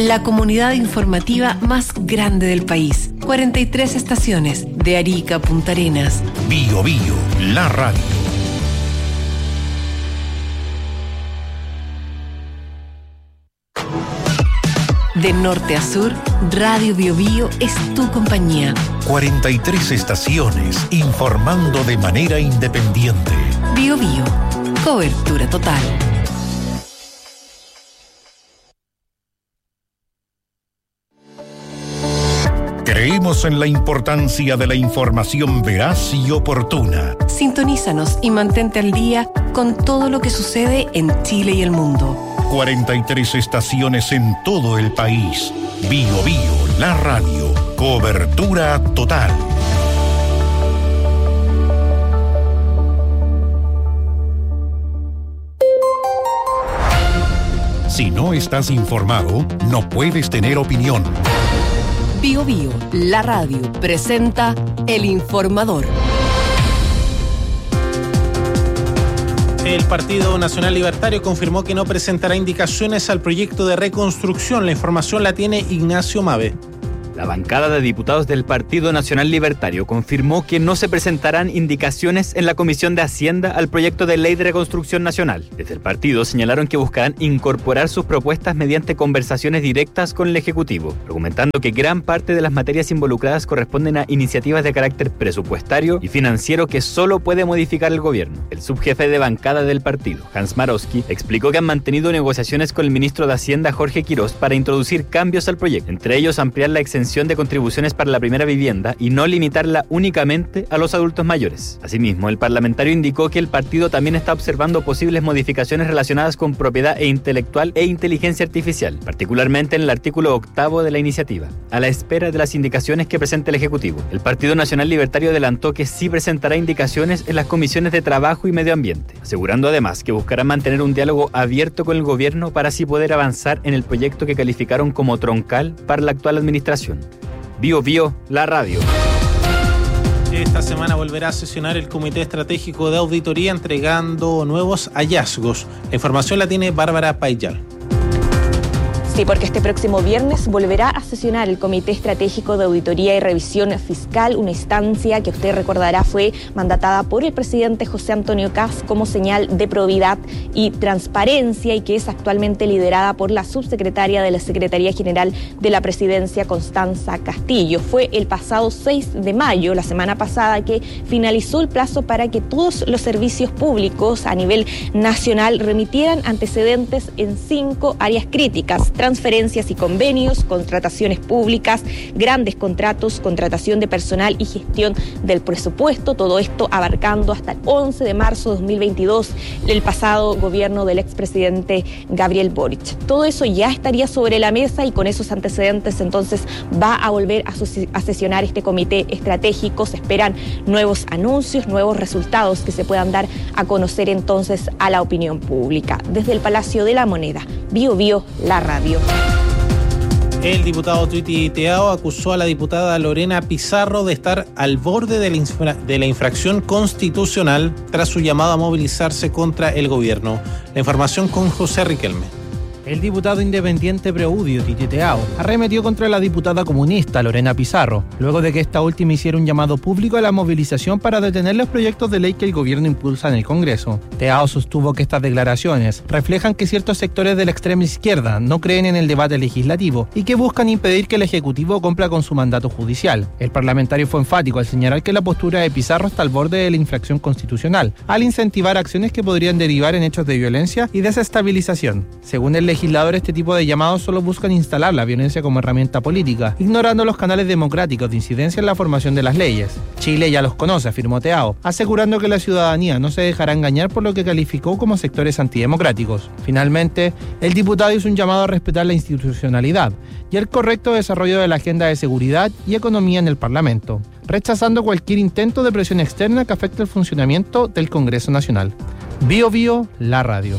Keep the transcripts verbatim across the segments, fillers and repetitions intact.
la comunidad informativa más grande del país. cuarenta y tres estaciones, de Arica a Punta Arenas. Bio Bio, la radio. De norte a sur, Radio Bio Bio es tu compañía. cuarenta y tres estaciones, informando de manera independiente. Bio Bio, cobertura total. Creemos en la importancia de la información veraz y oportuna. Sintonízanos y mantente al día con todo lo que sucede en Chile y el mundo. cuarenta y tres estaciones en todo el país. Bio Bio, la radio. Cobertura total. Si no estás informado, no puedes tener opinión. Bio Bio, la radio, presenta El Informador. El Partido Nacional Libertario confirmó que no presentará indicaciones al proyecto de reconstrucción. La información la tiene Ignacio Mabe. La bancada de diputados del Partido Nacional Libertario confirmó que no se presentarán indicaciones en la Comisión de Hacienda al proyecto de Ley de Reconstrucción Nacional. Desde el partido señalaron que buscarán incorporar sus propuestas mediante conversaciones directas con el Ejecutivo, argumentando que gran parte de las materias involucradas corresponden a iniciativas de carácter presupuestario y financiero que solo puede modificar el gobierno. El subjefe de bancada del partido, Hans Marowski, explicó que han mantenido negociaciones con el ministro de Hacienda, Jorge Quirós, para introducir cambios al proyecto, entre ellos ampliar la exención de contribuciones para la primera vivienda y no limitarla únicamente a los adultos mayores. Asimismo, el parlamentario indicó que el partido también está observando posibles modificaciones relacionadas con propiedad e intelectual e inteligencia artificial, particularmente en el artículo octavo de la iniciativa, a la espera de las indicaciones que presente el Ejecutivo. El Partido Nacional Libertario adelantó que sí presentará indicaciones en las comisiones de Trabajo y Medio Ambiente, asegurando además que buscará mantener un diálogo abierto con el gobierno para así poder avanzar en el proyecto que calificaron como troncal para la actual administración. Bio Bio, la radio. Esta semana volverá a sesionar el Comité Estratégico de Auditoría entregando nuevos hallazgos. La información la tiene Bárbara Payal. Sí, porque este próximo viernes volverá a sesionar el Comité Estratégico de Auditoría y Revisión Fiscal, una instancia que usted recordará fue mandatada por el presidente José Antonio Kast como señal de probidad y transparencia y que es actualmente liderada por la subsecretaria de la Secretaría General de la Presidencia, Constanza Castillo. Fue el pasado seis de mayo, la semana pasada, que finalizó el plazo para que todos los servicios públicos a nivel nacional remitieran antecedentes en cinco áreas críticas: transferencias y convenios, contrataciones públicas, grandes contratos, contratación de personal y gestión del presupuesto, todo esto abarcando hasta el once de marzo de dos mil veintidós el pasado gobierno del expresidente Gabriel Boric. Todo eso ya estaría sobre la mesa y con esos antecedentes entonces va a volver a, a sesionar este comité estratégico. Se esperan nuevos anuncios, nuevos resultados que se puedan dar a conocer entonces a la opinión pública. Desde el Palacio de la Moneda, Bio Bio, la radio. El diputado Twiti Teao acusó a la diputada Lorena Pizarro de estar al borde de la, infra- de la infracción constitucional tras su llamado a movilizarse contra el gobierno. La información con José Riquelme. El diputado independiente Preudio Twiti Teao arremetió contra la diputada comunista Lorena Pizarro, luego de que esta última hiciera un llamado público a la movilización para detener los proyectos de ley que el gobierno impulsa en el Congreso. Teao sostuvo que estas declaraciones reflejan que ciertos sectores de la extrema izquierda no creen en el debate legislativo y que buscan impedir que el Ejecutivo cumpla con su mandato judicial. El parlamentario fue enfático al señalar que la postura de Pizarro está al borde de la infracción constitucional, al incentivar acciones que podrían derivar en hechos de violencia y desestabilización. Según el legislador, este tipo de llamados solo buscan instalar la violencia como herramienta política, ignorando los canales democráticos de incidencia en la formación de las leyes. Chile ya los conoce, afirmó Teao, asegurando que la ciudadanía no se dejará engañar por lo que calificó como sectores antidemocráticos. Finalmente, el diputado hizo un llamado a respetar la institucionalidad y el correcto desarrollo de la agenda de seguridad y economía en el Parlamento, rechazando cualquier intento de presión externa que afecte el funcionamiento del Congreso Nacional. Bio Bio, la radio.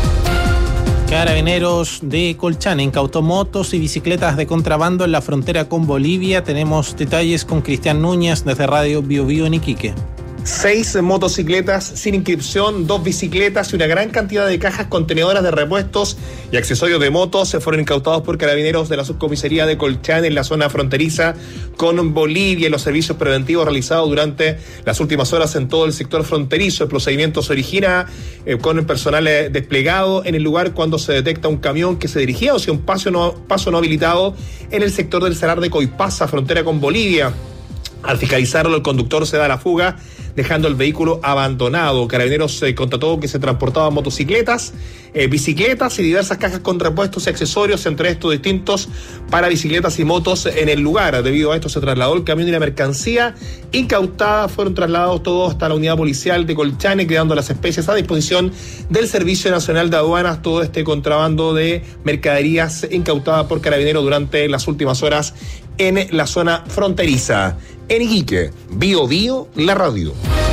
Carabineros de Colchane incautó motos y bicicletas de contrabando en la frontera con Bolivia. Tenemos detalles con Cristian Núñez desde Radio Bio Bio en Iquique. Seis motocicletas sin inscripción, dos bicicletas y una gran cantidad de cajas contenedoras de repuestos y accesorios de motos se fueron incautados por carabineros de la subcomisaría de Colchane en la zona fronteriza con Bolivia. Los servicios preventivos realizados durante las últimas horas en todo el sector fronterizo. El procedimiento se origina eh, con el personal eh, desplegado en el lugar cuando se detecta un camión que se dirigía hacia un paso no, paso no habilitado en el sector del Salar de Coipasa, frontera con Bolivia. Al fiscalizarlo, el conductor se da a la fuga, dejando el vehículo abandonado. Carabineros eh, constató que se transportaban motocicletas, eh, bicicletas y diversas cajas con repuestos y accesorios, entre estos distintos para bicicletas y motos en el lugar. Debido a esto se trasladó el camión y la mercancía incautada. Fueron trasladados todos hasta la unidad policial de Colchane, quedando las especies a disposición del Servicio Nacional de Aduanas. Todo este contrabando de mercaderías incautada por Carabineros durante las últimas horas en la zona fronteriza. En Iquique, Bio Bio, la radio.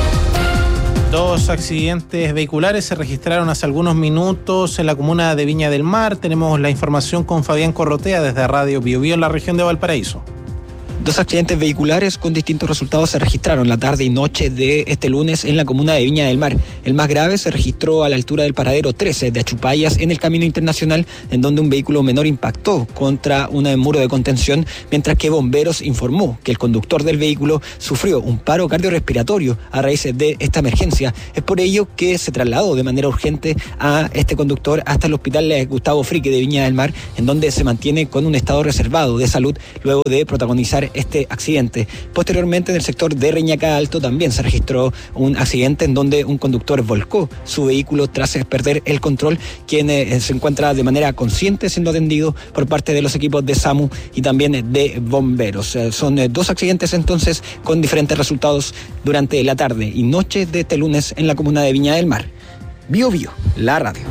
Dos accidentes vehiculares se registraron hace algunos minutos en la comuna de Viña del Mar. Tenemos la información con Fabián Corrotea desde Radio Bio Bio en la región de Valparaíso. Dos accidentes vehiculares con distintos resultados se registraron la tarde y noche de este lunes en la comuna de Viña del Mar. El más grave se registró a la altura del paradero trece de Achupayas en el Camino Internacional, en donde un vehículo menor impactó contra un muro de contención, mientras que Bomberos informó que el conductor del vehículo sufrió un paro cardiorrespiratorio a raíz de esta emergencia. Es por ello que se trasladó de manera urgente a este conductor hasta el Hospital Gustavo Frique de Viña del Mar, en donde se mantiene con un estado reservado de salud luego de protagonizar este accidente. Posteriormente, en el sector de Reñaca Alto también se registró un accidente en donde un conductor volcó su vehículo tras perder el control, quien eh, se encuentra de manera consciente siendo atendido por parte de los equipos de SAMU y también de bomberos. Eh, son eh, dos accidentes entonces con diferentes resultados durante la tarde y noche de este lunes en la comuna de Viña del Mar. Bio Bio, la radio.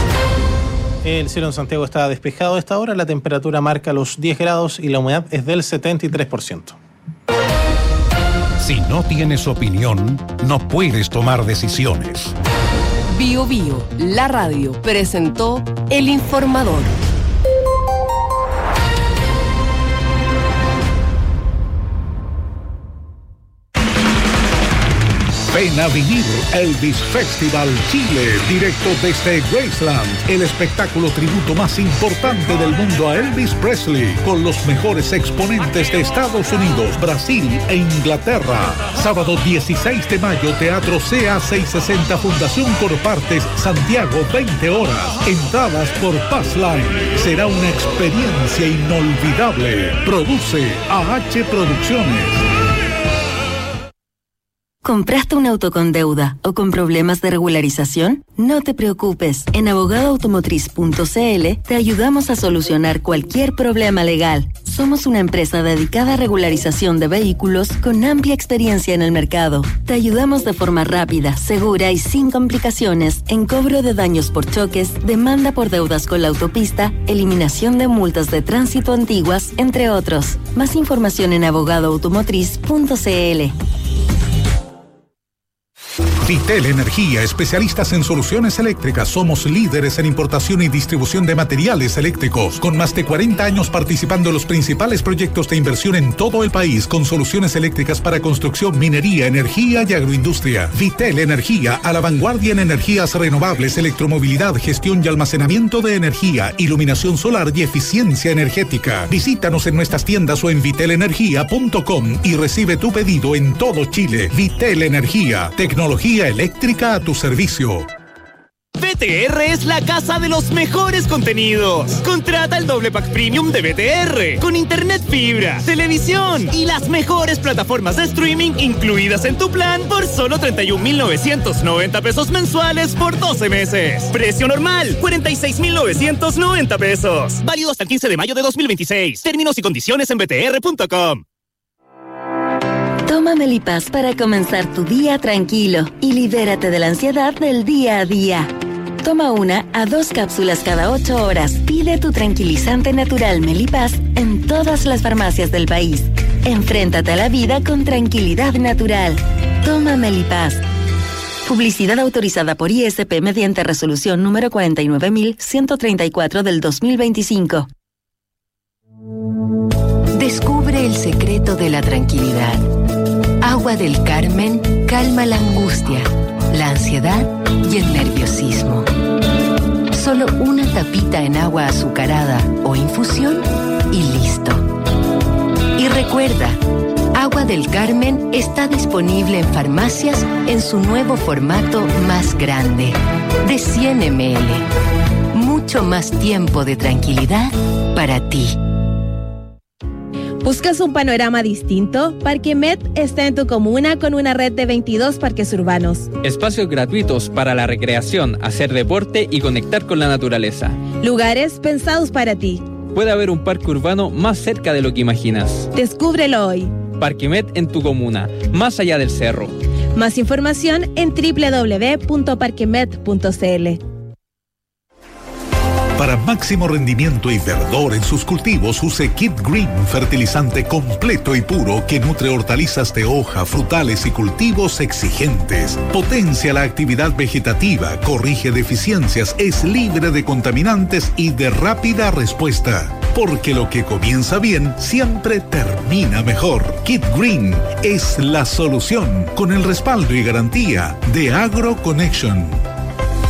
El cielo en Santiago está despejado a esta hora, la temperatura marca los diez grados y la humedad es del setenta y tres por ciento. Si no tienes opinión, no puedes tomar decisiones. Bio Bio, la radio, presentó El Informador. Ven a vivir Elvis Festival Chile, directo desde Graceland, el espectáculo tributo más importante del mundo a Elvis Presley, con los mejores exponentes de Estados Unidos, Brasil e Inglaterra. Sábado dieciséis de mayo, Teatro C A seiscientos sesenta, Fundación Corpartes, Santiago, veinte horas. Entradas por Passline. Será una experiencia inolvidable. Produce A H Producciones. ¿Compraste un auto con deuda o con problemas de regularización? No te preocupes. En abogado automotriz punto c l te ayudamos a solucionar cualquier problema legal. Somos una empresa dedicada a regularización de vehículos con amplia experiencia en el mercado. Te ayudamos de forma rápida, segura y sin complicaciones en cobro de daños por choques, demanda por deudas con la autopista, eliminación de multas de tránsito antiguas, entre otros. Más información en abogado automotriz punto c l. Vitel Energía, especialistas en soluciones eléctricas. Somos líderes en importación y distribución de materiales eléctricos, con más de cuarenta años participando en los principales proyectos de inversión en todo el país, con soluciones eléctricas para construcción, minería, energía y agroindustria. Vitel Energía, a la vanguardia en energías renovables, electromovilidad, gestión y almacenamiento de energía, iluminación solar y eficiencia energética. Visítanos en nuestras tiendas o en vitel energía punto com y recibe tu pedido en todo Chile. Vitel Energía, tecnología eléctrica a tu servicio. B T R es la casa de los mejores contenidos. Contrata el doble pack premium de B T R con internet fibra, televisión y las mejores plataformas de streaming incluidas en tu plan por solo treinta y un mil novecientos noventa pesos mensuales por doce meses. Precio normal, cuarenta y seis mil novecientos noventa pesos. Válido hasta el quince de mayo de dos mil veintiséis. Términos y condiciones en b t r punto com. Toma Melipaz para comenzar tu día tranquilo y libérate de la ansiedad del día a día. Toma una a dos cápsulas cada ocho horas. Pide tu tranquilizante natural Melipaz en todas las farmacias del país. Enfréntate a la vida con tranquilidad natural. Toma Melipaz. Publicidad autorizada por I S P mediante resolución número cuarenta y nueve mil ciento treinta y cuatro del dos mil veinticinco. Descubre el secreto de la tranquilidad. Agua del Carmen calma la angustia, la ansiedad y el nerviosismo. Solo una tapita en agua azucarada o infusión y listo. Y recuerda, Agua del Carmen está disponible en farmacias en su nuevo formato más grande, de cien mililitros. Mucho más tiempo de tranquilidad para ti. ¿Buscas un panorama distinto? Parquemet está en tu comuna con una red de veintidós parques urbanos. Espacios gratuitos para la recreación, hacer deporte y conectar con la naturaleza. Lugares pensados para ti. Puede haber un parque urbano más cerca de lo que imaginas. Descúbrelo hoy. Parquemet en tu comuna, más allá del cerro. Más información en doble u doble u doble u punto parquemet punto c l. Para máximo rendimiento y verdor en sus cultivos, use Kid Green, fertilizante completo y puro que nutre hortalizas de hoja, frutales y cultivos exigentes. Potencia la actividad vegetativa, corrige deficiencias, es libre de contaminantes y de rápida respuesta. Porque lo que comienza bien siempre termina mejor. Kid Green es la solución, con el respaldo y garantía de AgroConnection.